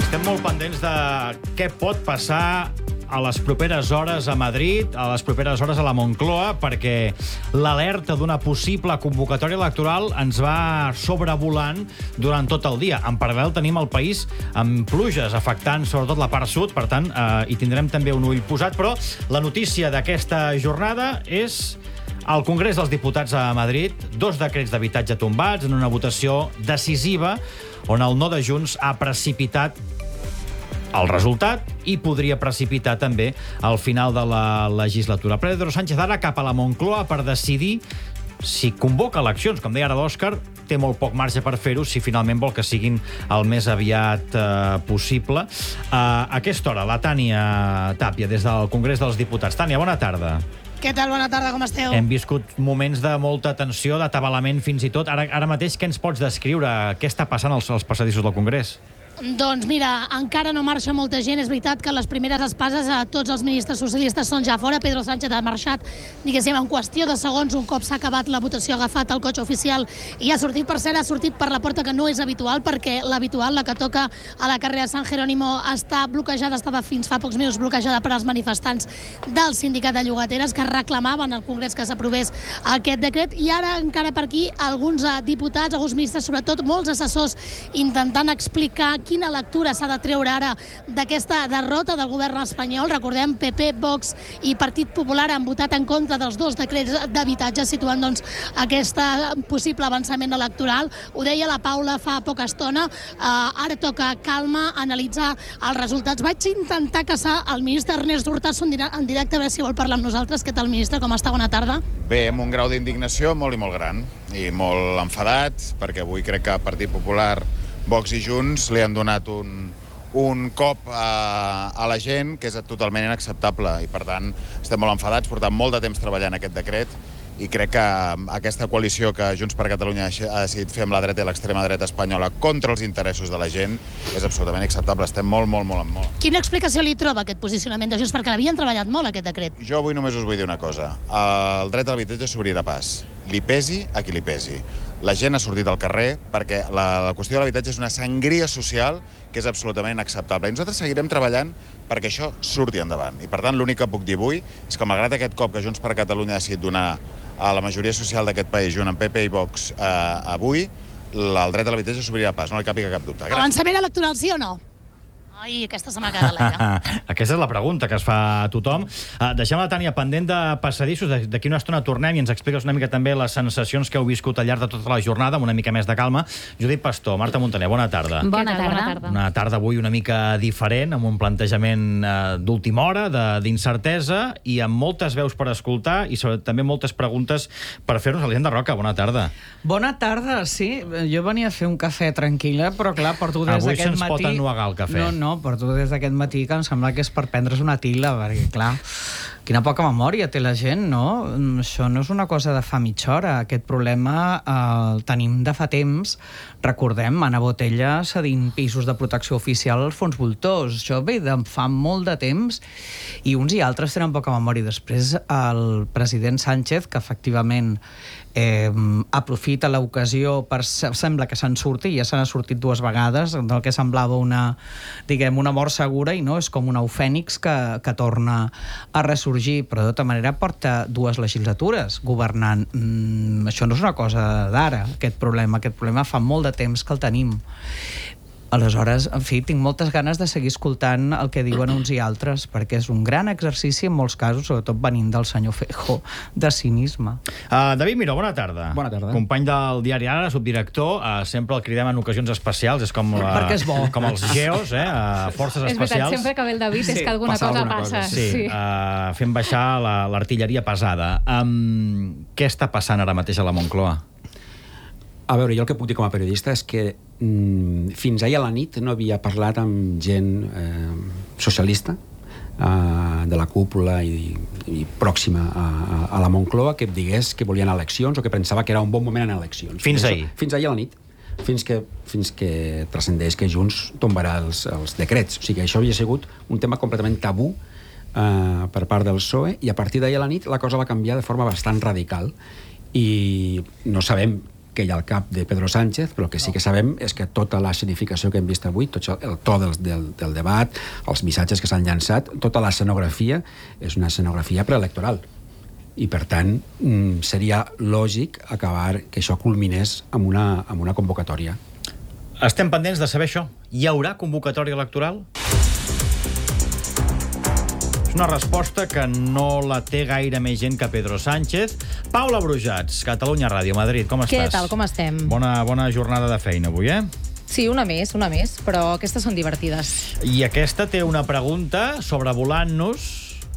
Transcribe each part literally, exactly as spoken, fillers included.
Estem molt pendents de què pot passar a les properes hores a Madrid, a les properes hores a la Moncloa, perquè l'alerta d'una possible convocatòria electoral ens va sobrevolant durant tot el dia. En paral·lel tenim el país amb pluges afectant sobretot la part sud, per tant, eh, hi tindrem també un ull posat, però la notícia d'aquesta jornada és al Congrés dels Diputats a Madrid, dos decrets d'habitatge tombats en una votació decisiva on el no de Junts ha precipitat el resultat i podria precipitar també el final de la legislatura. Pedro Sánchez ara cap a la Moncloa per decidir si convoca eleccions. Com deia ara l'Òscar, té molt poc marge per fer-ho si finalment vol que siguin el més aviat eh, possible. Uh, a aquesta hora, la Tània Tàpia, des del Congrés dels Diputats. Tània, bona tarda. Què tal? Bona tarda, com esteu? Hem viscut moments de molta tensió, d'atabalament fins i tot. Ara, ara mateix, què ens pots descriure? Què està passant als, als passadissos del Congrés? Doncs mira, encara no marxa molta gent. És veritat que les primeres espases a tots els ministres socialistes són ja fora. Pedro Sánchez ha marxat, diguéssim, en qüestió de segons, un cop s'ha acabat la votació, ha agafat el cotxe oficial i ha sortit. Per cert, ha sortit per la porta que no és habitual, perquè l'habitual, la que toca a la carrera San Jerónimo, està bloquejada, estava fins fa pocs minuts bloquejada per als manifestants del sindicat de llogateres que reclamaven al Congrés que s'aprovés aquest decret. I ara, encara per aquí, alguns diputats, alguns ministres, sobretot molts assessors, intentant explicar quina lectura s'ha de treure ara d'aquesta derrota del govern espanyol. Recordem, P P, Vox i Partit Popular han votat en contra dels dos decrets d'habitatge, situant doncs aquest possible avançament electoral. Ho deia la Paula fa poca estona. Uh, ara toca calma, analitzar els resultats. Vaig intentar caçar el ministre Ernest Urtasun en directe, a veure si vol parlar amb nosaltres. Què tal, ministre? Com està? Bona tarda. Bé, amb un grau d'indignació molt i molt gran i molt enfadat, perquè avui crec que Partit Popular, Vox i Junts li han donat un, un cop a, a la gent que és totalment inacceptable i, per tant, estem molt enfadats, portant molt de temps treballant aquest decret i crec que aquesta coalició que Junts per Catalunya ha decidit fer amb la dreta i l'extrema dreta espanyola contra els interessos de la gent és absolutament inacceptable. Estem molt, molt, molt, molt. Quina explicació li troba aquest posicionament de Junts? Perquè l'havien treballat molt, aquest decret. Jo avui només us vull dir una cosa. El dret a l'habitatge s'obrirà pas. Li pesi a qui li pesi. La gent ha sortit al carrer perquè la, la qüestió de l'habitatge és una sangria social que és absolutament inacceptable. I nosaltres seguirem treballant perquè això surti endavant. I, per tant, l'únic que puc dir avui és que, malgrat aquest cop que Junts per Catalunya ha decidit donar a la majoria social d'aquest país, junt amb P P i Vox, eh, avui, el dret a l'habitatge s'obrirà pas, no li capi cap dubte. Gràcies. Avançament electoral, sí o no? Ai, aquesta se m'ha quedat a l'aire. Aquesta és la pregunta que es fa a tothom. Uh, deixem la Tània pendent de passadissos. D'aquí una estona tornem i ens expliques una mica també les sensacions que heu viscut al llarg de tota la jornada, amb una mica més de calma. Judit Pastor, Marta Montaner, bona tarda. Bona tarda. Bona tarda. Una tarda avui una mica diferent, amb un plantejament uh, d'última hora, d'incertesa, i amb moltes veus per escoltar i sobretot també moltes preguntes per fer-nos. Elisenda Roca, bona tarda. Bona tarda, sí. Jo venia a fer un cafè tranquil·la, però clar, porto des d'aquest matí... Avui se'ns pot ennuegar el cafè. No, no, porto des d'aquest matí que em sembla que és per prendre's una tila, perquè clar, quina poca memòria té la gent, no? Això no és una cosa de fa mitja hora. Aquest problema eh, el tenim de fa temps. Recordem, Anna Botella cedint pisos de protecció oficial als fons voltors. Això ve de fa molt de temps i uns i altres tenen poca memòria. Després el president Sánchez, que efectivament eh, aprofita l'ocasió per... Sembla que se'n surti, ja se n'ha sortit dues vegades, del que semblava una, diguem, una mort segura, i no, és com un eufènix que, que torna a ressorgir, però de tota manera porta dues legislatures governant. Mm, això no és una cosa d'ara, aquest problema. Aquest problema fa molt de temps que el tenim. Aleshores, en fi, tinc moltes ganes de seguir escoltant el que diuen uns i altres, perquè és un gran exercici en molts casos, sobretot venint del senyor Feijóo, de cinisme. Uh, David Miró, bona tarda. Bona tarda. Company del diari Ara, subdirector, uh, sempre el cridem en ocasions especials, és com, uh, perquè és bo. Com els geos, eh? Uh, forces és especials. És veritat, sempre que ve el David sí, és que alguna cosa alguna passa. cosa. Sí, sí. Uh, fent baixar l'artilleria pesada. Um, què està passant ara mateix a la Moncloa? A veure, jo el que puc dir com a periodista és que mm, fins ahir a la nit no havia parlat amb gent eh, socialista eh, de la cúpula i, i pròxima a, a, a la Moncloa que digués que volien eleccions o que pensava que era un bon moment en eleccions. Fins ahir? Fins ahir a la nit. Fins que, fins que transcendeix que Junts tombarà els, els decrets. O sigui, això havia sigut un tema completament tabú eh, per part del P S O E, i a partir d'ahir a la nit la cosa va canviar de forma bastant radical i no sabem què hi ha al cap de Pedro Sánchez, però el que sí que sabem és que tota la escenificació que hem vist avui, tot el to del, del, del debat, els missatges que s'han llançat, tota l'escenografia és una escenografia preelectoral. I, per tant, seria lògic acabar que això culminés amb una, amb una convocatòria. Estem pendents de saber això. Hi haurà convocatòria electoral? És una resposta que no la té gaire més gent que Pedro Sánchez. Paula Brujats, Catalunya Ràdio, Madrid, com estàs? Què tal, com estem? Bona, bona jornada de feina avui, eh? Sí, una més, una més, però aquestes són divertides. I aquesta té una pregunta sobrevolant-nos.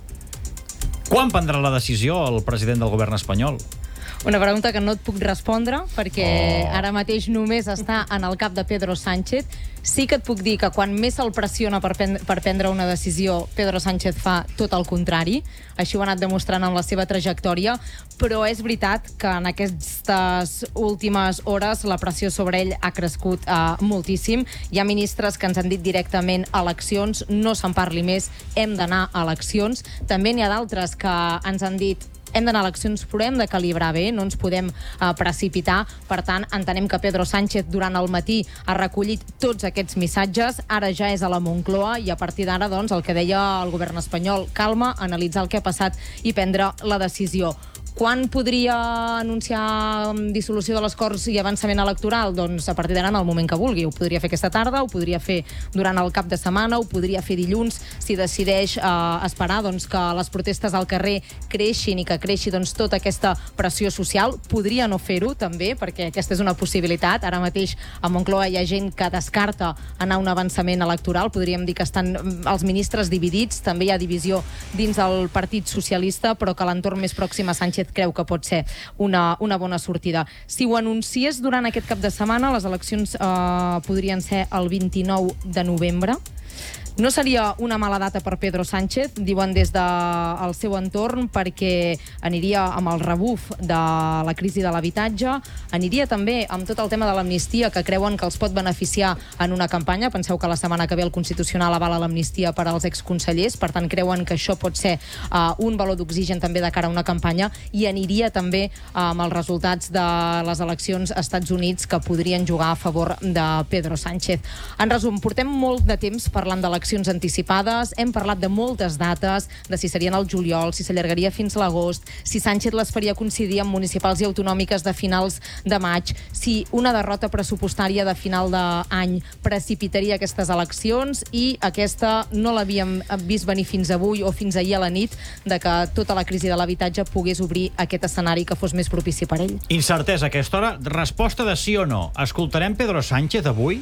Quan prendrà la decisió el president del govern espanyol? Una pregunta que no et puc respondre, perquè Oh. ara mateix només està en el cap de Pedro Sánchez. Sí que et puc dir que quan més se'l pressiona per, prendre, per prendre una decisió, Pedro Sánchez fa tot el contrari. Així ho ha anat demostrant en la seva trajectòria, però és veritat que en aquestes últimes hores la pressió sobre ell ha crescut eh, moltíssim. Hi ha ministres que ens han dit directament eleccions, no se'n parli més, hem d'anar a eleccions. També n'hi ha d'altres que ens han dit hem d'anar a eleccions, però hem de calibrar bé, no ens podem uh, precipitar. Per tant, entenem que Pedro Sánchez durant el matí ha recollit tots aquests missatges, ara ja és a la Moncloa i a partir d'ara, doncs, el que deia el govern espanyol, calma, analitzar el que ha passat i prendre la decisió. Quan podria anunciar dissolució de les Corts i avançament electoral? Doncs a partir d'ara, en el moment que vulgui. Ho podria fer aquesta tarda, ho podria fer durant el cap de setmana, ho podria fer dilluns, si decideix eh, esperar doncs, que les protestes al carrer creixin i que creixi doncs, tota aquesta pressió social. Podria no fer-ho, també, perquè aquesta és una possibilitat. Ara mateix a Moncloa hi ha gent que descarta anar a un avançament electoral. Podríem dir que estan els ministres dividits. També hi ha divisió dins del Partit Socialista, però que l'entorn més pròxim a Sánchez creu que pot ser una, una bona sortida. Si ho anunciés durant aquest cap de setmana, les eleccions eh, podrien ser el vint-i-nou de novembre. No seria una mala data per Pedro Sánchez, diuen des del seu entorn, perquè aniria amb el rebuf de la crisi de l'habitatge, aniria també amb tot el tema de l'amnistia, que creuen que els pot beneficiar en una campanya. Penseu que la setmana que ve el Constitucional avala l'amnistia per als exconsellers, per tant creuen que això pot ser uh, un valor d'oxigen també de cara a una campanya, i aniria també uh, amb els resultats de les eleccions als Estats Units, que podrien jugar a favor de Pedro Sánchez. En resum, portem molt de temps parlant de eleccions anticipades, hem parlat de moltes dates, de si serien al juliol, si s'allargaria fins a l'agost, si Sánchez les faria coincidir amb municipals i autonòmiques de finals de maig, si una derrota pressupostària de final d'any precipitaria aquestes eleccions, i aquesta no l'havíem vist venir fins avui o fins ahir a la nit, de que tota la crisi de l'habitatge pogués obrir aquest escenari que fos més propici per ell. Incertesa a aquesta hora. Resposta de sí o no. Escoltarem Pedro Sánchez avui?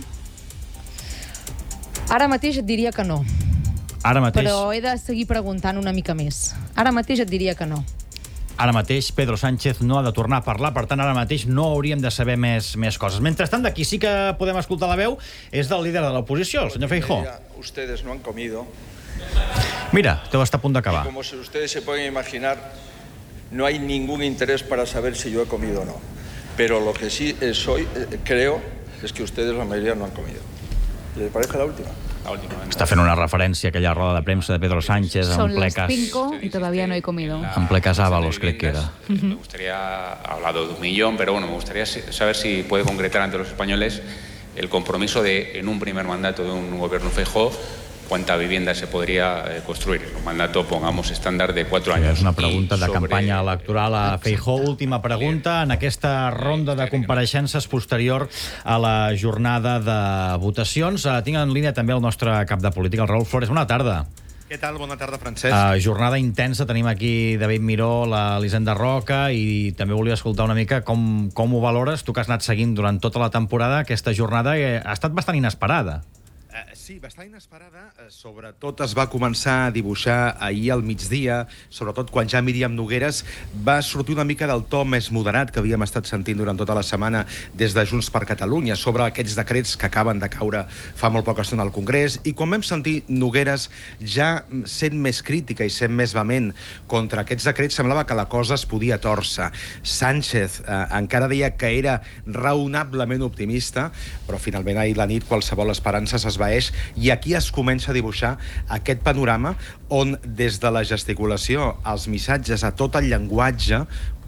Ara mateix et diria que no. Ara mateix. Però he de seguir preguntant una mica més. Ara mateix et diria que no. Ara mateix Pedro Sánchez no ha de tornar a parlar, per tant, ara mateix no hauríem de saber més, més coses. Mentrestant, d'aquí sí que podem escoltar la veu, és del líder de l'oposició, el senyor Feijóo. Ustedes no han comido. Mira, todo está a punto de acabar. Como ustedes se pueden imaginar, no hay ningún interés para saber si yo he comido o no. Pero lo que sí soy, creo, es que ustedes, la mayoría, no han comido. ¿Les parece la última? La última. Està fent una referència a aquella roda de premsa de Pedro Sánchez en Son ple las cas... cinco y todavía no he comido. En ple cas Ábalos, crec que era. Me gustaría, ha hablado de un millón, pero bueno, me gustaría saber si puede concretar ante los españoles el compromiso de, en un primer mandato de un gobierno Feijóo, cuánta vivienda se podría eh, construir. Un mandato, pongamos, estándar de cuatro años. És una pregunta de sobre... campanya electoral a Feijóo. Última pregunta en aquesta ronda de compareixences posterior a la jornada de votacions. Tinc en línia també el nostre cap de política, el Raúl Flores. Bona tarda. Què tal? Bona tarda, Francesc. Uh, jornada intensa. Tenim aquí David Miró, l'Elisenda Roca, i també volia escoltar una mica com, com ho valores, tu que has anat seguint durant tota la temporada. Aquesta jornada ha estat bastant inesperada. Uh, sí, bastant inesperada. Uh, sobretot es va començar a dibuixar ahir al migdia, sobretot quan ja Míriam Nogueres va sortir una mica del to més moderat que havíem estat sentint durant tota la setmana des de Junts per Catalunya sobre aquests decrets que acaben de caure fa molt poca estona al Congrés. I quan vam sentir Nogueres ja sent més crítica i sent més vehement contra aquests decrets, semblava que la cosa es podia tòrcer. Sánchez eh, encara deia que era raonablement optimista, però finalment ahir la nit qualsevol esperança s'esvaeix, i aquí es comença a dibuixar aquest panorama on des de la gesticulació, els missatges, a tot el llenguatge,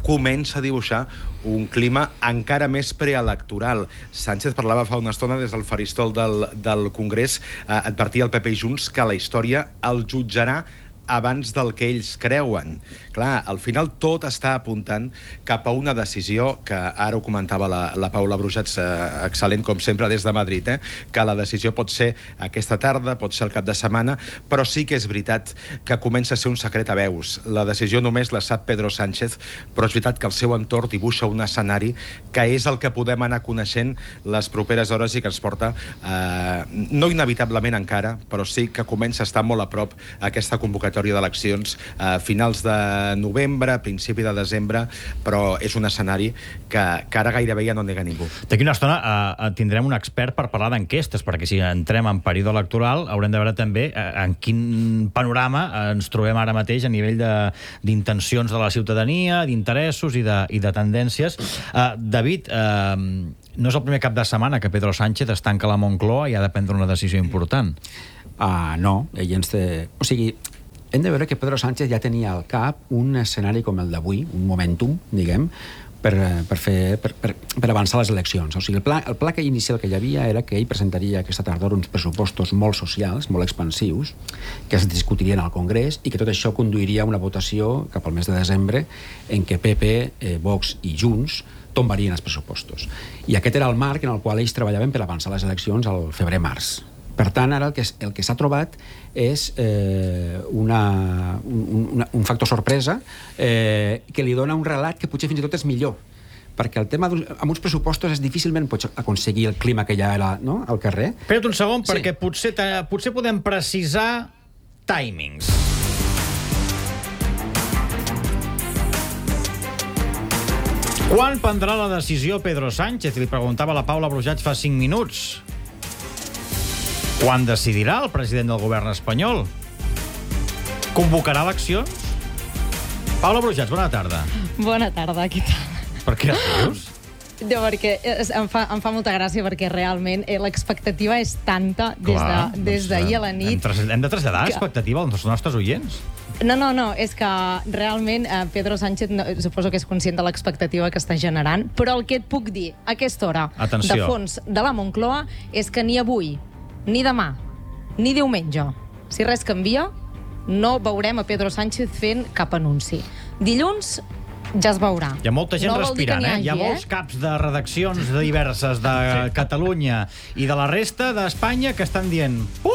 comença a dibuixar un clima encara més preelectoral. Sánchez parlava fa una estona des del faristol del, del Congrés, eh, advertia al P P i Junts que la història el jutjarà abans del que ells creuen. Clar, al final tot està apuntant cap a una decisió que ara ho comentava la, la Paula Brujats, eh, excel·lent com sempre des de Madrid, eh, que la decisió pot ser aquesta tarda, pot ser el cap de setmana, però sí que és veritat que comença a ser un secret a veus. La decisió només la sap Pedro Sánchez, però és veritat que el seu entorn dibuixa un escenari que és el que podem anar coneixent les properes hores i que ens porta, eh, no inevitablement encara, però sí que comença a estar molt a prop aquesta convocatòria d'eleccions a finals de novembre, principi de desembre, però és un escenari que, que ara gairebé ja no nega ningú. D'aquí una estona eh, tindrem un expert per parlar d'enquestes, perquè si entrem en període electoral haurem de veure també eh, en quin panorama eh, ens trobem ara mateix a nivell d'intencions de, de la ciutadania, d'interessos i, de, i de tendències. Eh, David, eh, no és el primer cap de setmana que Pedro Sánchez es tanca a la Moncloa i ha de prendre una decisió important. Uh, no, ell ens té... O sigui, hem de veure que Pedro Sánchez ja tenia al cap un escenari com el d'avui, un momentum, diguem, per, per, fer, per, per, per avançar les eleccions. O sigui, el pla, el pla que inicial que hi havia era que ell presentaria aquesta tardor uns pressupostos molt socials, molt expansius, que es discutirien al Congrés i que tot això conduiria a una votació cap al mes de desembre en què P P, eh, Vox i Junts tombarien els pressupostos. I aquest era el marc en el qual ells treballaven per avançar les eleccions al febrer-març. Per tant, ara el que, el que s'ha trobat és eh, una, un, una, un factor sorpresa eh, que li dona un relat que potser fins i tot és millor, perquè el tema amb uns pressupostos és difícilment pots aconseguir el clima que hi ha era, no, al carrer. Espera't un segon, Sí. perquè potser, potser podem precisar timings. Quan prendrà la decisió Pedro Sánchez? Li preguntava la Paula Brujats fa cinc minuts. Quan decidirà el president del govern espanyol? Convocarà eleccions? Paula Brujats, bona tarda. Bona tarda, què tal? Per què rius? No, perquè em fa, em fa molta gràcia perquè realment eh, l'expectativa és tanta des Clar, de, des doncs, d'ahir a la nit. Hem, tras hem de traslladar que... expectativa als nostres oients. No, no, no, és que realment eh, Pedro Sánchez no, suposo que és conscient de l'expectativa que està generant, però el que et puc dir a aquesta hora, Atenció. de fons de la Moncloa, és que ni avui, ni demà, ni diumenge, si res canvia, no veurem a Pedro Sánchez fent cap anunci. Dilluns ja es veurà. Hi ha molta gent no respirant, eh? Hagi, Hi ha molts eh? caps de redaccions diverses de sí. Catalunya i de la resta d'Espanya que estan dient uh!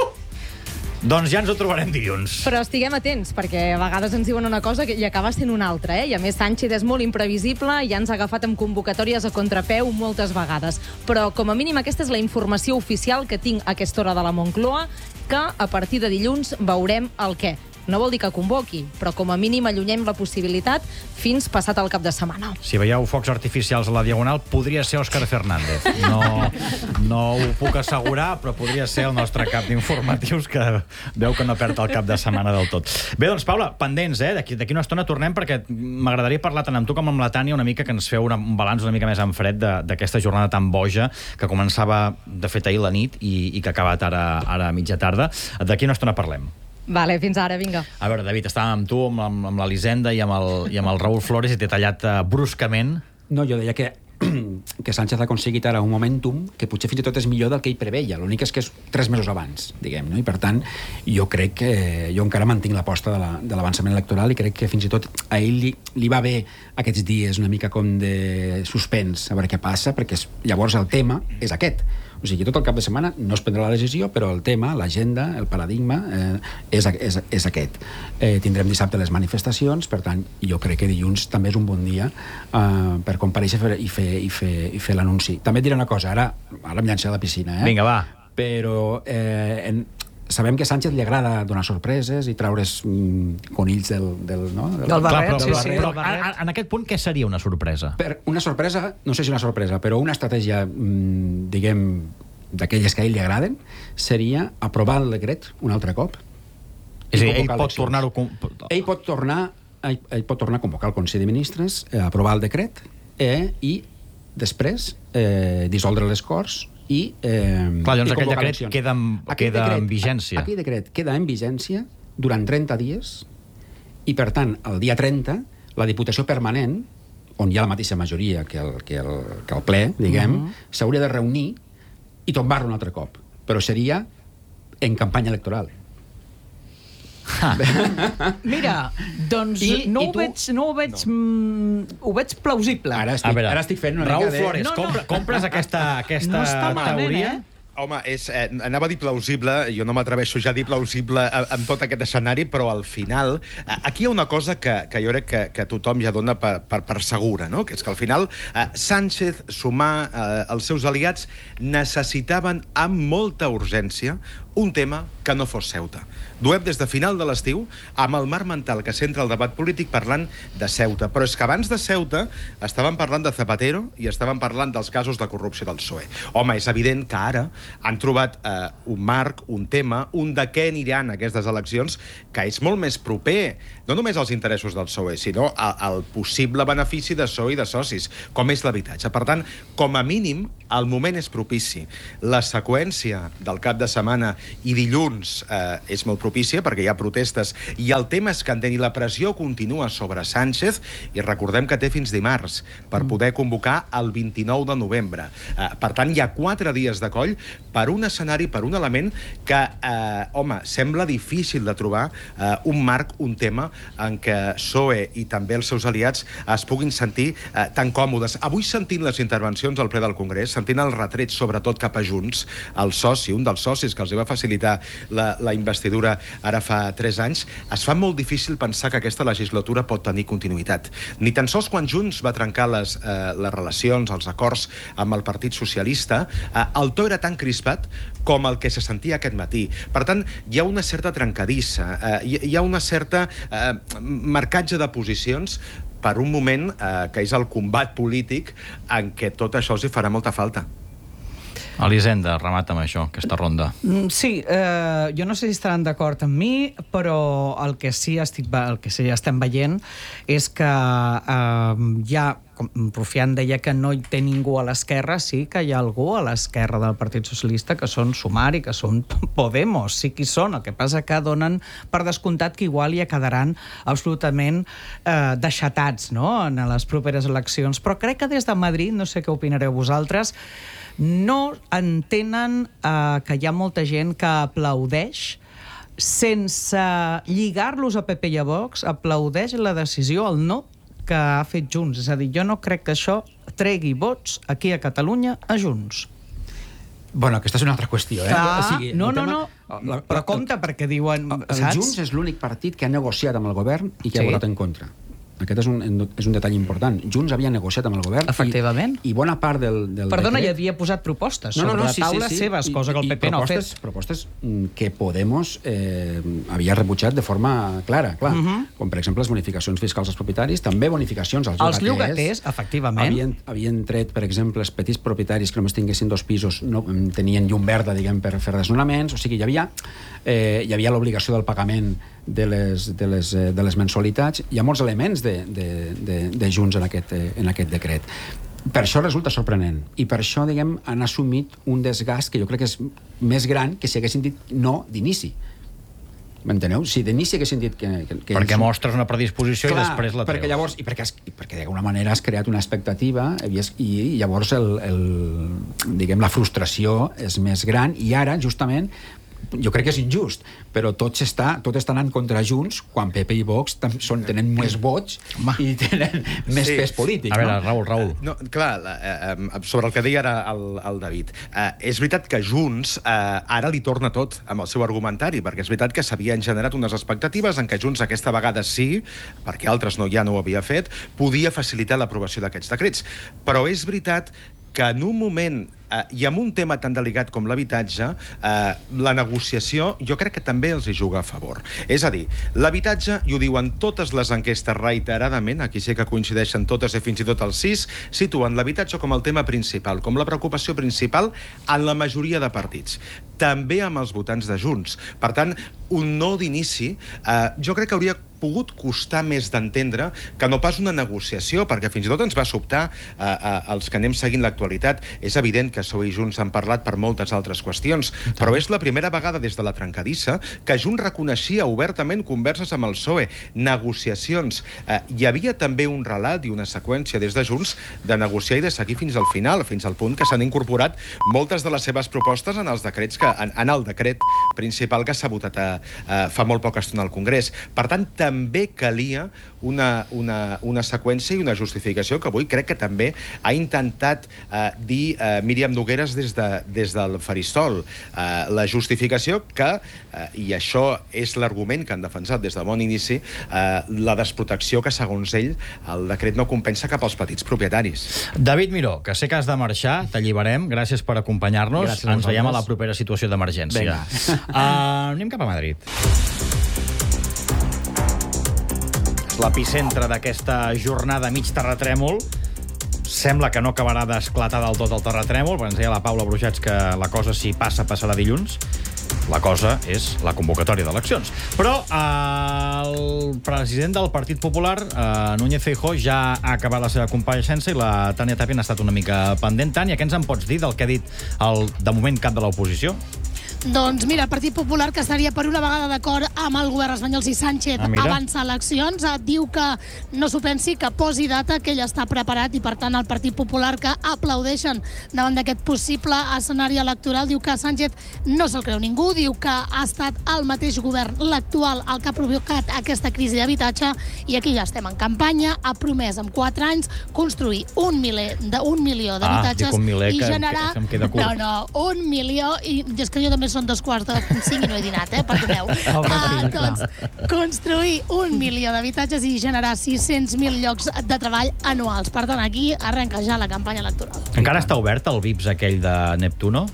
Doncs ja ens ho trobarem dilluns. Però estiguem atents, perquè a vegades ens diuen una cosa i acaba sent una altra, eh? I a més Sánchez és molt imprevisible i ja ens ha agafat amb convocatòries a contrapeu moltes vegades. Però com a mínim aquesta és la informació oficial que tinc a aquesta hora de la Moncloa, que a partir de dilluns veurem el què. No vol dir que convoqui, però com a mínim allunyem la possibilitat fins passat el cap de setmana. Si veieu focs artificials a la Diagonal, podria ser Òscar Fernández. No, no ho puc assegurar, però podria ser el nostre cap d'informatius que veu que no perd el cap de setmana del tot. Bé, doncs, Paula, pendents, eh? D'aquí una estona tornem, perquè m'agradaria parlar tant amb tu com amb la Tània una mica que ens feu una, un balanç una mica més en fred d'aquesta jornada tan boja que començava, de fet, ahir la nit i, i que ha acabat ara, ara a mitja tarda. D'aquí una estona parlem. Vale, fins ara, vinga. A veure, David, estàvem amb tu, amb, amb, amb l'Elisenda i, amb el, i amb el Raül Flores i t'he tallat uh, bruscament. No, jo deia que que Sánchez ha aconseguit ara un momentum que potser fins i tot és millor del que ell preveia. L'únic és que és tres mesos abans, diguem, no? I per tant, jo crec que jo encara mantinc l'aposta de l'avançament la, electoral i crec que fins i tot a ell li, li va bé aquests dies una mica com de suspens, a veure què passa, perquè llavors el tema és aquest. O sigui, tot el cap de setmana no es prendrà la decisió, però el tema, l'agenda, el paradigma, eh, és, és, és aquest. Eh, tindrem dissabte les manifestacions, per tant, jo crec que dilluns també és un bon dia eh, per comparèixer i fer, i fer, i fer l'anunci. També et diré una cosa, ara, ara em llançaré a la piscina, eh? Vinga, va. Però eh, en, sabem que a Sánchez li agrada donar sorpreses i traure's mm, conills del... Del, no? del, del barret, Clar, però, sí, però, sí. però, però en aquest punt què seria una sorpresa? Per una sorpresa, no sé si una sorpresa, però una estratègia, mm, diguem, d'aquelles que a ell li agraden, seria aprovar el decret un altre cop. És a dir, ell pot tornar-ho... Ell pot tornar, ell, ell pot tornar a convocar el Consell de Ministres, eh, aprovar el decret eh, i després eh, dissoldre les Corts i eh, Clar, llavors i aquell decret eleccions. queda, en, queda decret, en vigència. Aquell decret queda en vigència durant trenta dies i, per tant, el dia trenta, la Diputació Permanent on hi ha la mateixa majoria que el, que el, que el ple, diguem, mm-hmm. s'hauria de reunir i tombar-lo un altre cop. Però seria en campanya electoral. Mira, doncs I, no, i ho tu... veig, no ho veig no. Mm, ho veig plausible. Ara estic, veure, ara estic fent una Raül mica de... Flores, no, no. Compre, compres aquesta, aquesta no està malament, teoria? Eh? Home, és, eh, anava a dir plausible, jo no m'atreveixo ja a dir plausible amb tot aquest escenari, però al final, eh, aquí hi ha una cosa que, que jo crec que, que tothom ja dona per, per, per segura, no? Que és que al final eh, Sánchez, Sumar, eh, els seus aliats necessitaven amb molta urgència un tema que no fos Ceuta. Duem des de final de l'estiu amb el marc mental que centra el debat polític parlant de Ceuta. Però és que abans de Ceuta estaven parlant de Zapatero i estaven parlant dels casos de corrupció del P S O E. Home, és evident que ara han trobat eh, un marc, un tema, un de què aniran aquestes eleccions, que és molt més proper, no només als interessos del P S O E, sinó al possible benefici de P S O E i de socis, com és l'habitatge. Per tant, com a mínim, el moment és propici. La seqüència del cap de setmana i dilluns eh, és molt propícia perquè hi ha protestes i el tema és candent i la pressió continua sobre Sánchez i recordem que té fins dimarts per poder convocar el vint-i-nou de novembre. Eh, per tant, hi ha quatre dies de coll per un escenari, per un element que, eh, home, sembla difícil de trobar eh, un marc, un tema en què P S O E i també els seus aliats es puguin sentir eh, tan còmodes. Avui, sentint les intervencions al ple del Congrés, sentint el retret sobretot cap a Junts, el soci, un dels socis que els va facilitar la, la investidura ara fa tres anys, es fa molt difícil pensar que aquesta legislatura pot tenir continuïtat. Ni tan sols quan Junts va trencar les, eh, les relacions, els acords amb el Partit Socialista, eh, el to era tan crispat com el que se sentia aquest matí. Per tant, hi ha una certa trencadissa, eh, hi, hi ha una certa eh, marcatge de posicions per un moment eh, que és el combat polític en què tot això els hi farà molta falta. Elisenda, remata amb això, aquesta ronda. Sí, eh, jo no sé si estaran d'acord amb mi, però el que sí, estic, el que sí estem veient és que eh, hi ha, com Rufián deia que no hi té ningú a l'esquerra, sí que hi ha algú a l'esquerra del Partit Socialista que són Sumar i que són Podemos, sí que hi són, el que passa que donen per descomptat que igual ja quedaran absolutament eh, deixatats, no?, en les properes eleccions. Però crec que des de Madrid, no sé què opinareu vosaltres, no entenen eh, que hi ha molta gent que aplaudeix sense lligar-los a P P i a Vox, aplaudeix la decisió, el no que ha fet Junts. És a dir, jo no crec que això tregui vots aquí a Catalunya a Junts. Bueno, aquesta és una altra qüestió, eh? Clar, o sigui, no, no, tema, no, la, però compte perquè diuen... El saps? Junts és l'únic partit que ha negociat amb el govern i que Sí. ha votat en contra. Aquest és un, és un detall important. Junts havia negociat amb el govern Efectivament. i, i bona part del, del Perdona, decret... hi havia posat propostes no, no, sobre no, la sí, taula sí, sí. seves, I, cosa que el P P no ha fet. Propostes que Podemos eh, havia rebutjat de forma clara, clar. Uh -huh. Com, per exemple, les bonificacions fiscals als propietaris, també bonificacions als llogaters. Els llogaters, efectivament. Havien, havien tret, per exemple, els petits propietaris que només tinguessin dos pisos, no, tenien llum verda, diguem, per fer desnonaments. O sigui, hi havia, eh, hi havia l'obligació del pagament de les, de, les, de les mensualitats. Hi ha molts elements de, de, de, de Junts en aquest, en aquest decret. Per això resulta sorprenent. I per això, diguem, han assumit un desgast que jo crec que és més gran que si haguessin dit no d'inici. M'enteneu? Si d'inici haguessin dit que... que, que perquè ells... mostres una predisposició Clar, i després la treus. Perquè llavors, i perquè, has, i perquè d'alguna manera has creat una expectativa i, i llavors el, el, diguem, la frustració és més gran i ara, justament, jo crec que és injust, però tot està, tot està anant contra Junts quan P P i Vox són, tenen més vots i tenen més sí. pes polític. A veure, no? Raül, Raül. No, clar, eh, sobre el que deia ara el, el David, eh, és veritat que Junts eh, ara li torna tot amb el seu argumentari, perquè és veritat que s'havien generat unes expectatives en què Junts aquesta vegada sí, perquè altres no, ja no ho havia fet, podia facilitar l'aprovació d'aquests decrets. Però és veritat que en un moment eh, i amb un tema tan delicat com l'habitatge, eh, la negociació jo crec que també els hi juga a favor. És a dir, l'habitatge, i ho diuen totes les enquestes reiteradament, aquí sí que coincideixen totes i fins i tot els sis, situen l'habitatge com el tema principal, com la preocupació principal en la majoria de partits. També amb els votants de Junts. Per tant, un no d'inici, eh, jo crec que hauria pogut costar més d'entendre que no pas una negociació, perquè fins i tot ens va sobtar eh, eh, els que anem seguint l'actualitat. És evident que P S O E i Junts han parlat per moltes altres qüestions, però és la primera vegada des de la trencadissa que Junts reconeixia obertament converses amb el P S O E, negociacions. Eh, hi havia també un relat i una seqüència des de Junts de negociar i de seguir fins al final, fins al punt que s'han incorporat moltes de les seves propostes en els decrets que, en, en el decret principal que s'ha votat a, a, fa molt poca estona al Congrés. Per tant, també calia una, una, una seqüència i una justificació que avui crec que també ha intentat eh, dir eh, Míriam Nogueras des, de, des del faristol. Eh, la justificació que, eh, i això és l'argument que han defensat des de bon inici, eh, la desprotecció que, segons ell, el decret no compensa cap als petits propietaris. David Miró, que sé que has de marxar, t'alliberem, gràcies per acompanyar-nos. Ens veiem a la propera situació d'emergència. Uh, anem cap a Madrid. L'epicentre d'aquesta jornada mig terratrèmol. Sembla que no acabarà d'esclatar del tot el terratrèmol, perquè ens deia la Paula Brujats que la cosa, si passa, passarà dilluns. La cosa és la convocatòria d'eleccions. Però eh, el president del Partit Popular, eh, Núñez Feijóo, ja ha acabat la seva compareixença i la Tània Tapia n'ha estat una mica pendent. Tània, què ens en pots dir del que ha dit el, de moment, cap de l'oposició? Doncs mira, el Partit Popular, que estaria per una vegada d'acord amb el govern espanyol si Sánchez ah, avança eleccions, diu que no s'ho pensi, que posi data, que ell està preparat, i per tant el Partit Popular, que aplaudeixen davant d'aquest possible escenari electoral, diu que Sánchez no se'l creu ningú, diu que ha estat el mateix govern, l'actual, el que ha provocat aquesta crisi d'habitatge, i aquí ja estem en campanya, ha promès en quatre anys construir un miler de, un milió d'habitatges ah, miler, i que, generar... Que, que em queda curt. No, no, un milió, i és que jo també són dos quarts de cinc i no he dinat, eh? Perdoneu. Oh, ah, doncs, construir un milió d'habitatges i generar sis-cents mil llocs de treball anuals. Per tant, aquí arrenca ja la campanya electoral. Encara està obert el V I P S aquell de Neptuno?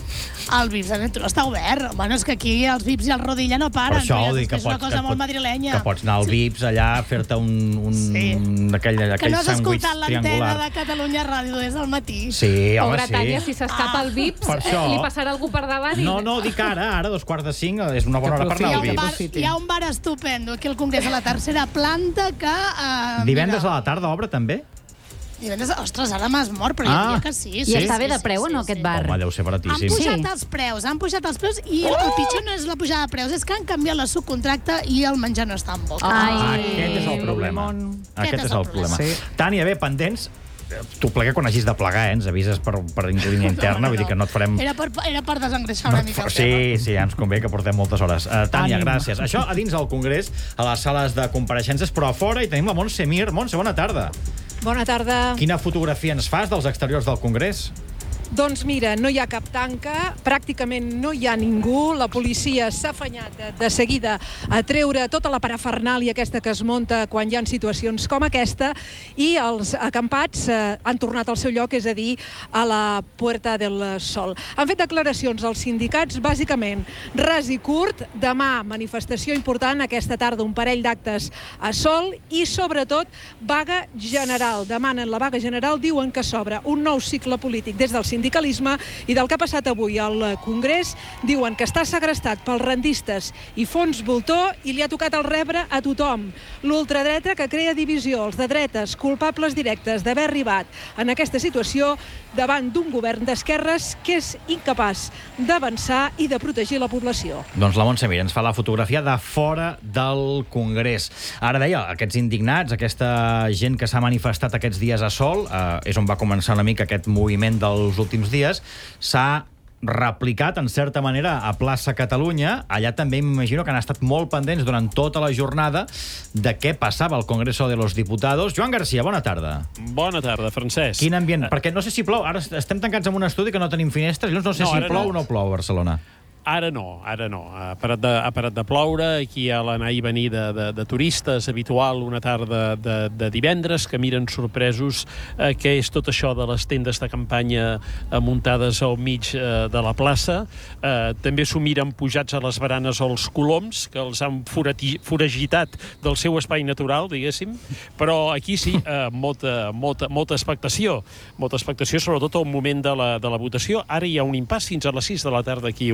El V I P S no està obert. Bueno, és que aquí els V I P S i el Rodilla no paren. Per això, ja, dic, que és una pots, cosa que molt pots, madrilenya. que pots anar al V I P S allà a fer-te un, un, Sí. aquell, aquell Que no has sàndwich escoltat l'antena triangular. de Catalunya Ràdio des del matí. Sí, home, Pobra sí. Tània, si s'escapa el V I P S, Per això. li passarà algú per davant. I... No, no, dic ara, ara, dos quarts de cinc, és una bona hora per Hi anar ha, al un V I P bar, S. hi ha un bar estupendo aquí al Congrés, a la tercera planta, que... Eh, Divendres mira, a la tarda obre també? Divendres, ostres, ara m'has mort, però ah, jo diria que sí. I sí, està sí, bé de sí, preu sí, o no, sí, aquest sí. bar? Home, deu ser Han baratíssim. pujat Sí. els preus, han pujat els preus, i el pitjor no és la pujada de preus, és que han canviat la subcontracta i el menjar no està en boca. Ai. Aquest és el problema. Aquest és el problema. Sí. Tània, bé, pendents, tu pleguer quan hagis de plegar, eh? Ens avises per, per línia interna, No, no, vull dir que no et farem... Era per, era per desengreixar una mica el tema. Sí, sí, ja ens convé que portem moltes hores. Uh, Tània, Ànim. gràcies. Això a dins del Congrés, a les sales de compareixences, però a fora hi tenim la Montse Mir. Montse, bona tarda. Bona tarda. Quina fotografia ens fas dels exteriors del Congrés? Doncs mira, no hi ha cap tanca, pràcticament no hi ha ningú, la policia s'ha afanyat de, de seguida a treure tota la parafernàlia aquesta que es munta quan hi ha situacions com aquesta, i els acampats eh, han tornat al seu lloc, és a dir, a la Puerta del Sol. Han fet declaracions als sindicats, bàsicament ras i curt. Demà manifestació important, aquesta tarda un parell d'actes a Sol, i sobretot vaga general. Demanen la vaga general, diuen que s'obre un nou cicle polític des del sindicalisme, i del que ha passat avui al Congrés diuen que està segrestat pels rendistes i fons voltor, i li ha tocat el rebre a tothom. L'ultradreta, que crea divisió, els de dretes, culpables directes d'haver arribat en aquesta situació davant d'un govern d'esquerres que és incapaç d'avançar i de protegir la població. Doncs la Montse Mir ens fa la fotografia de fora del Congrés. Ara deia, aquests indignats, aquesta gent que s'ha manifestat aquests dies a Sol, eh, és on va començar una mica aquest moviment dels últims dies, s'ha replicat, en certa manera, a Plaça Catalunya. Allà també m'imagino que han estat molt pendents durant tota la jornada de què passava al Congreso de los Diputados. Joan Garcia, bona tarda. Bona tarda, Francesc. Quin ambient? Perquè no sé si plou. Ara estem tancats en un estudi que no tenim finestres, i no sé No, si ara plou no. o no plou a Barcelona. Ara no, ara no. Ha parat de, ha parat de ploure. Aquí hi ha l'anar i venir de, de, de turistes habitual una tarda de, de divendres, que miren sorpresos eh, què és tot això de les tendes de campanya eh, muntades al mig eh, de la plaça. Eh, també s'ho miren pujats a les baranes els coloms, que els han forati, foragitat del seu espai natural, diguéssim. Però aquí sí, eh, molta, molta, molta expectació. Molta expectació, sobretot al moment de la, de la votació. Ara hi ha un impàs, fins a les sis de la tarda aquí hi haurà una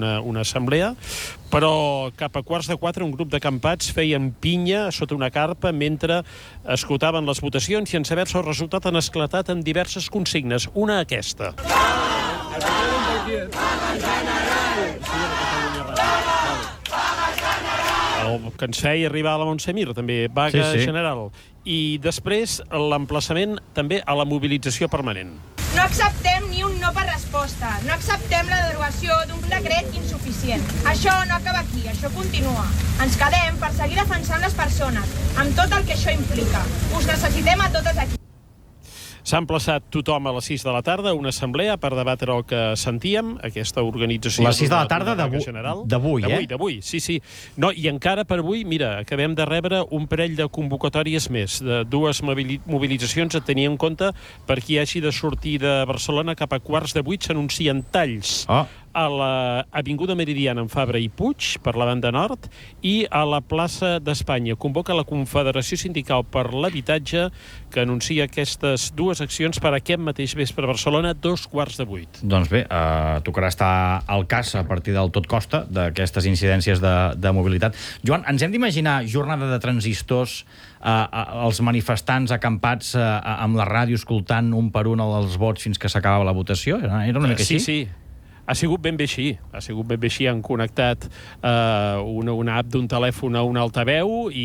una, una assemblea, però cap a quarts de quatre un grup d'acampats feien pinya sota una carpa mentre escrutaven les votacions i en saber-se el resultat han esclatat en diverses consignes. Una aquesta. El que ens feia arribar a la Montsemir, també, vaga Sí, sí. general. I després l'emplaçament també a la mobilització permanent. No acceptem ni un no per resposta. No acceptem la derogació d'un decret insuficient. Això no acaba aquí, això continua. Ens quedem per seguir defensant les persones, amb tot el que això implica. Us necessitem a totes aquí. S'ha emplaçat tothom a les sis de la tarda a una assemblea per debatre el que sentíem, aquesta organització... Les sis de la d'una- tarda d'una d'avui, vaga general. d'avui, eh? D'avui, d'avui, sí, sí. No, i encara per avui, mira, acabem de rebre un parell de convocatòries més, de dues mobili- mobilitzacions a tenir en compte per qui hagi de sortir de Barcelona cap a quarts de vuit. S'anuncien talls Oh. a l'Avinguda Meridiana en Fabra i Puig, per la banda nord, i a la plaça d'Espanya. Convoca la Confederació Sindical per l'Habitatge, que anuncia aquestes dues accions per aquest mateix vespre a Barcelona, dos quarts de vuit. Doncs bé, eh, tocarà estar al cas a partir del tot costa d'aquestes incidències de, de mobilitat. Joan, ens hem d'imaginar jornada de transistors, eh, eh, els manifestants acampats eh, amb la ràdio escoltant un per un els vots fins que s'acabava la votació? Era una mica Sí, així? sí. Ha sigut ben bé així. Ha sigut ben bé així. Han connectat eh, una, una app d'un telèfon a un altaveu i